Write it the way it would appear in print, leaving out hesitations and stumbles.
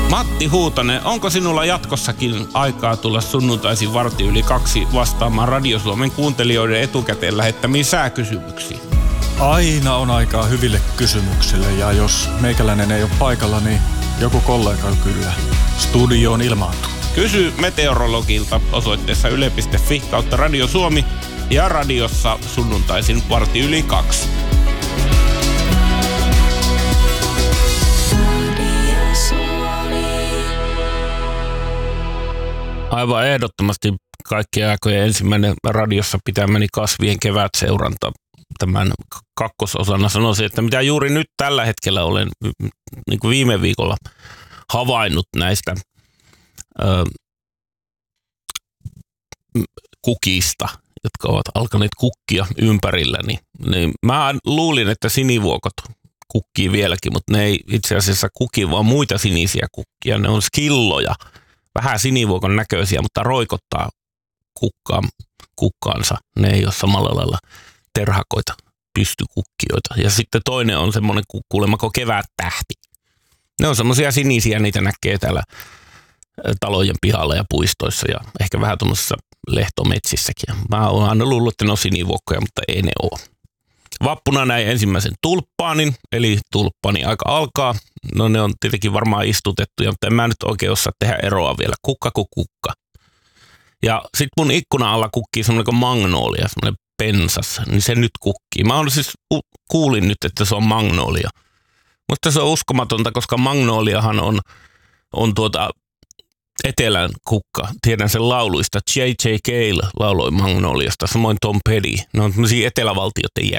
Matti Huutonen, onko sinulla jatkossakin aikaa tulla sunnuntaisin 1:15 vastaamaan Radio Suomen kuuntelijoiden etukäteen lähettämiin sääkysymyksiin? Aina on aikaa hyville kysymyksille ja jos meikäläinen ei ole paikalla, niin joku kollega kyllä studioon ilmaantuu. Kysy meteorologilta osoitteessa yle.fi/Radio Suomi ja radiossa sunnuntaisin 1:15. Aivan ehdottomasti kaikkien aikojen ensimmäinen radiossa pitämäni kasvien kevätseuranta tämän kakkososana sanoisin, että mitä juuri nyt tällä hetkellä olen niin kuin viime viikolla havainnut näistä kukista, jotka ovat alkaneet kukkia ympärilläni. Niin mä luulin, että sinivuokot kukkii vieläkin, mutta ne ei itse asiassa kuki, vaan muita sinisiä kukkia. Ne on skilloja, vähän sinivuokon näköisiä, mutta roikottaa kukkaansa. Ne ei ole samalla lailla terhakoita, pystykukkijoita. Ja sitten toinen on semmoinen kuulemako kevättähti. Ne on semmoisia sinisiä, niitä näkee täällä talojen pihalla ja puistoissa ja ehkä vähän tuommoisissa lehtometsissäkin. Mä oon aina luullut, että ne on sinivuokkoja, mutta ei ne ole. Vappuna näin ensimmäisen tulppaanin, eli tulppaani aika alkaa. No ne on tietenkin varmaan istutettuja, mutta en mä nyt oikein osaa tehdä eroa vielä. Kukka kuin kukka. Ja sit mun ikkuna alla kukkii semmoinen kuin magnolia, semmoinen pensas, niin se nyt kukkii. Mä kuulin nyt, että se on magnolia. Mutta se on uskomatonta, koska magnoliahan on etelän kukka. Tiedän sen lauluista. J.J. Cale lauloi Magnoliasta, samoin Tom Petty. Ne on tämmöisiä etelävaltioiden